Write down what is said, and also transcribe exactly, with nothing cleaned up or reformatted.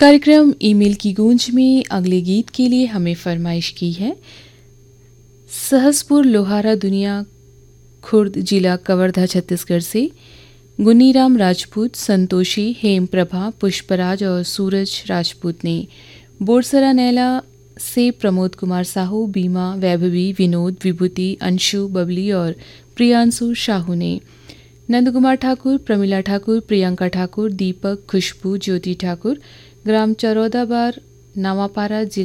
कार्यक्रम ईमेल की गूंज में अगले गीत के लिए हमें फरमाइश की है सहसपुर लोहारा दुनिया खुर्द जिला कवर्धा छत्तीसगढ़ से गुनीराम राजपूत, संतोषी, हेम प्रभा, पुष्पराज और सूरज राजपूत ने। बोरसरा नैला से प्रमोद कुमार साहू, बीमा, वैभवी, विनोद, विभूति, अंशु, बबली और प्रियांशु साहू ने। नंदकुमार ठाकुर, प्रमिला ठाकुर, प्रियंका ठाकुर, दीपक, खुशबू, ज्योति ठाकुर, ग्राम चरौदा बार, नावापारा जिला